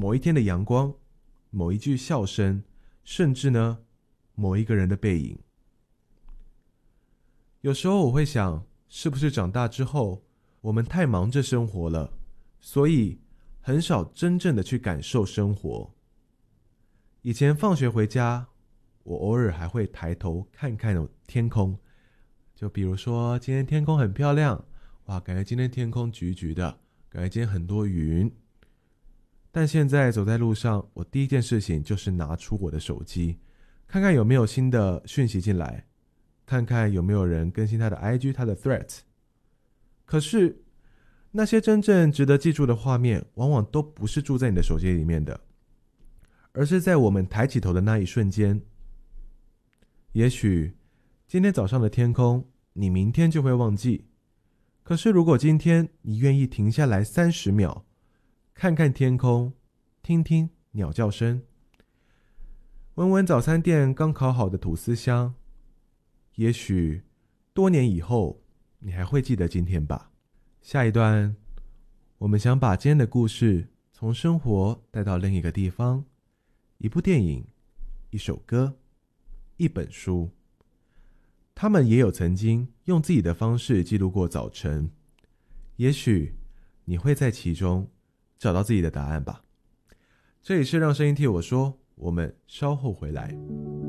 某一天的阳光，某一句笑声，甚至呢，某一个人的背影。有时候我会想，是不是长大之后，我们太忙着生活了，所以很少真正的去感受生活。以前放学回家，我偶尔还会抬头看看天空，就比如说今天天空很漂亮，哇，感觉今天天空橘橘的，感觉今天很多云。但现在走在路上，我第一件事情就是拿出我的手机，看看有没有新的讯息进来，看看有没有人更新他的 IG 他的 Threads。 可是那些真正值得记住的画面往往都不是住在你的手机里面的，而是在我们抬起头的那一瞬间。也许今天早上的天空你明天就会忘记，可是如果今天你愿意停下来30秒，看看天空，听听鸟叫声，闻闻早餐店刚烤好的吐司香，也许多年以后你还会记得今天吧。下一段我们想把今天的故事从生活带到另一个地方，一部电影，一首歌，一本书，他们也有曾经用自己的方式记录过早晨，也许你会在其中找到自己的答案吧。这里是让声音替我说，我们稍后回来。